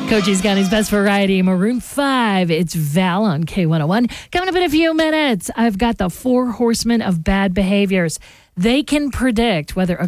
Cochise County's best variety, Maroon 5. It's Val on K101. Coming up in a few minutes, I've got the 4 horsemen of bad behaviors. They can predict whether a